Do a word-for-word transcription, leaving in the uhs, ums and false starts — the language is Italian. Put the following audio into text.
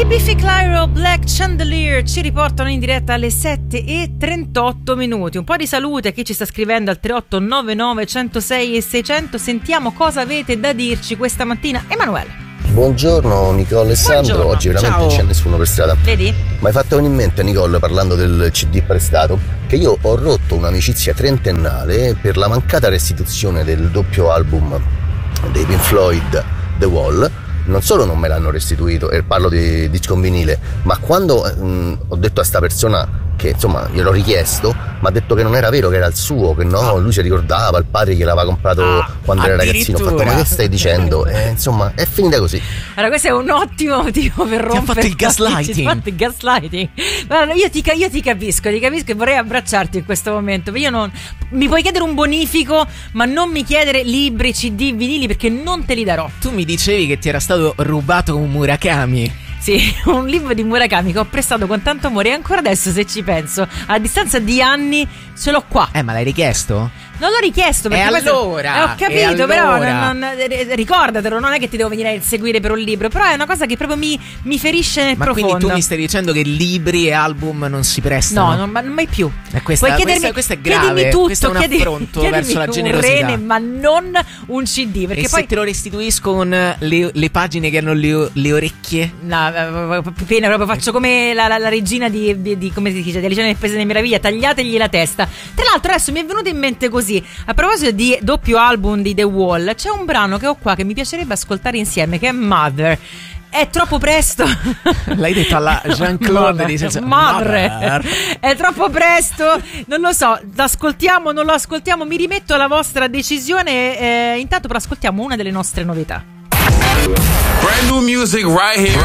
Biffy Clyro, Black Chandelier ci riportano in diretta alle sette e trentotto minuti. Un po' di salute a chi ci sta scrivendo al tre otto nove nove uno zero sei e seicento. Sentiamo cosa avete da dirci questa mattina. Emanuele. Buongiorno Nicole e Sandro. Buongiorno. Oggi veramente non c'è nessuno per strada. Vedi? Mi hai fatto venire in mente, Nicole, parlando del C D prestato, che io ho rotto un'amicizia trentennale per la mancata restituzione del doppio album dei Pink Floyd, The Wall. Non solo non me l'hanno restituito, e parlo di disco in vinile, ma quando mh, ho detto a sta persona che insomma gliel'ho richiesto, mi ha detto che non era vero, che era il suo, che no, lui si ricordava, il padre gliel'aveva comprato ah, quando era ragazzino. Ho fatto, ma che stai dicendo? E, insomma, è finita così. Allora, questo è un ottimo motivo per rompere. Ti ha fatto il gaslighting. Ti ha fatto il gaslighting. Allora, io, ti, io ti capisco, ti capisco e vorrei abbracciarti in questo momento. Io non, mi puoi chiedere un bonifico, ma non mi chiedere libri, C D, vinili, perché non te li darò. Tu mi dicevi che ti era stato rubato un Murakami. Sì, un libro di Murakami che ho prestato con tanto amore, e ancora adesso, se ci penso, a distanza di anni ce l'ho qua. Eh, ma l'hai richiesto? Non l'ho richiesto perché e allora, eh, ho capito, allora. però non, non, ricordatelo, non è che ti devo venire a inseguire per un libro, però è una cosa che proprio mi, mi ferisce nel ma profondo. Quindi tu mi stai dicendo che libri e album non si prestano? No, non, ma non mai più. E questa, Puoi chiedermi, questa, questa è grave, tutto, questo è un chiedi, affronto verso la generosità. Un rene, ma non un C D, perché e poi se te lo restituisco con le, le pagine che hanno le, le orecchie? No, appena proprio faccio come la, la, la regina di, di, di come si dice, di Alice nel Paese delle Meraviglie, tagliategli la testa. Tra l'altro adesso mi è venuto in mente così, a proposito di doppio album di The Wall, c'è un brano che ho qua che mi piacerebbe ascoltare insieme, che è Mother. È troppo presto. L'hai detto alla Jean-Claude di senso Madre. Mother. È troppo presto. Non lo so, l'ascoltiamo, non lo ascoltiamo, mi rimetto alla vostra decisione. eh, Intanto però ascoltiamo una delle nostre novità. Brand new music right here.